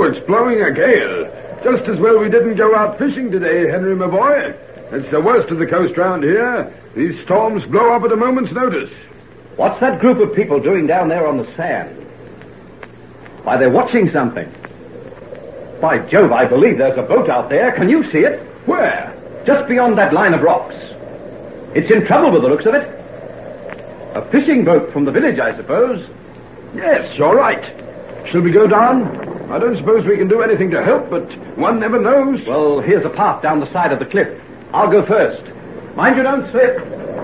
Oh, it's blowing a gale. Just as well we didn't go out fishing today, Henry, my boy. It's the worst of the coast round here. These storms blow up at a moment's notice. What's that group of people doing down there on the sand? Why, they're watching something. By Jove, I believe there's a boat out there. Can you see it? Where? Just beyond that line of rocks. It's in trouble with the looks of it. A fishing boat from the village, I suppose. Yes, you're right. Shall we go down? I don't suppose we can do anything to help, but one never knows. Well, here's a path down the side of the cliff. I'll go first. Mind you don't slip.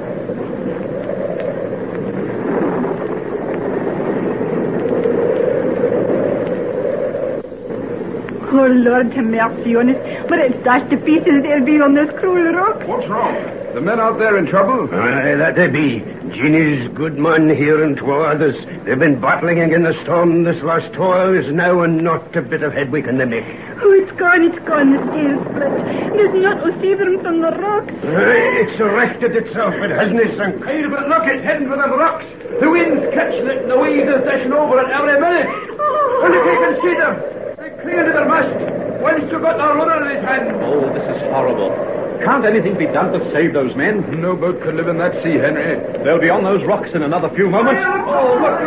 Oh, Lord have mercy on us. But it's dashed to pieces they'll be on this cruel rock. What's wrong? The men out there in trouble? Aye, that they be. Ginny's good man here and 2 others. They've been battling against the storm this last 2 hours now, and not a bit of headway can they make. Oh, it's gone, the sail's split. There's not to save them from the rocks. Aye, it's erected itself, it hasn't it, sunk? Hey, but look, it's heading for them rocks. The wind's catching it, and the waves are dashing over it every minute. Oh. And if you can see them, they cling to their mast. One's still got their rudder in his hand. Oh, this is horrible. Can't anything be done to save those men? No boat could live in that sea, Henry. They'll be on those rocks in another few moments. Oh, look.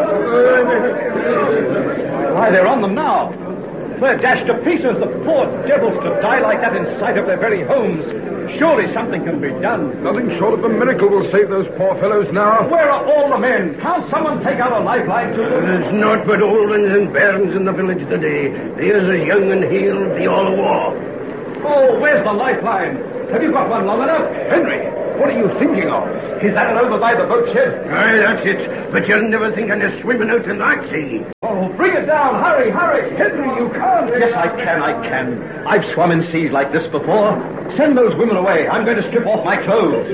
Why, they're on them now. They're dashed to pieces. The poor devils to die like that in sight of their very homes. Surely something can be done. Nothing short of a miracle will save those poor fellows now. Where are all the men? Can't someone take out a lifeline to them? There's naught but old uns and bairns in the village today. There's a young and he'll be all a war. Oh, where's the lifeline? Have you got one long enough? Henry, what are you thinking of? Is that it over by the boat shed? Aye, that's it. But you're never thinking of swimming out in that sea. Oh, bring it down. Hurry. Henry, you can't. Yes, I can. I've swum in seas like this before. Send those women away. I'm going to strip off my clothes.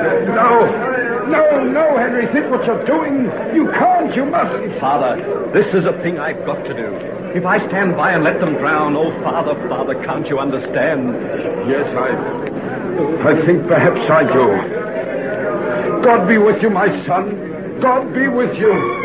No, Henry. Think what you're doing. You can't. You mustn't. Father, this is a thing I've got to do. If I stand by and let them drown, oh, Father, can't you understand? Yes, I think perhaps I do. God be with you, my son. God be with you.